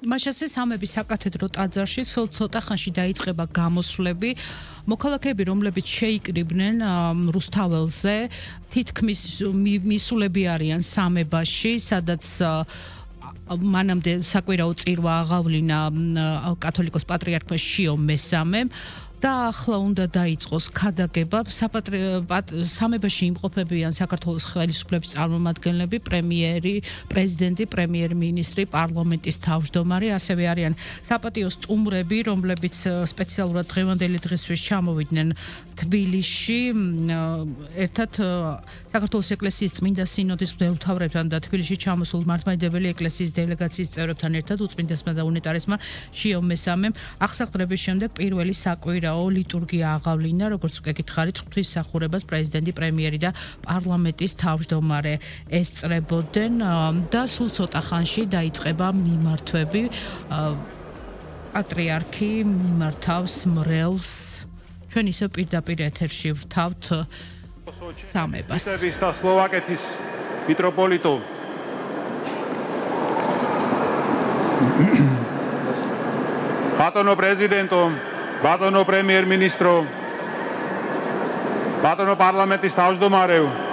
მაშასე სამების საკათედრო ტაძარში სულ ცოტა ხანში დაიწყება გამოსვლები. მოქალაქეები, რომლებიც შეიკრიბნენ რუსთაველზე, თითქმის მისულები არიან სამებაში, სადაც მანამდე საკვირაო წირვა აღავლინა კათოლიკოს პატრიარქმა შიო მესამემ და ახლა უნდა დაიწყოს ქადაგება. სამებაში იმყოფებიან საქართველოს ხელისუფლების წარმომადგენლები, პრეზიდენტი, პრემიერ-მინისტრი, პარლამენტის თავმჯდომარე, ასევე არიან საპატიო სტუმრები, რომლებიც სპეციალურად დღევანდელი დღესთვის ჩამოვიდნენ თბილისში, ერთად საქართველოს ეკლესიის წმინდა სინოდის მღვდელმთავრებთან და თბილისში ჩამოსულ მართლმადიდებელი ეკლესიის დელეგაციის წევრებთან ერთად უწმინდესმა და უნეტარესმა შიო მესამემ აღსაყდრების შემდეგ პირველი საკვირაო ლიტურგია აღავლინა, როგორც უკვე გითხარით, ღვთისმსახურებას პრეზიდენტი, პრემიერი და პარლამენტის თავმჯდომარე ესწრებოდნენ და სულ ცოტა ხანში დაიწყება მიმართვები. პატრიარქი მიმართავს მრევლს. ჩვენ ისე პირდაპირ ეთერში ვრთავთ სამებას. და სლოვაკეთის მიტროპოლიტო ბატონო პრეზიდენტო, ბატონო პრემიერ-მინისტრო, ბატონო პარლამენტის თავმჯდომარეო,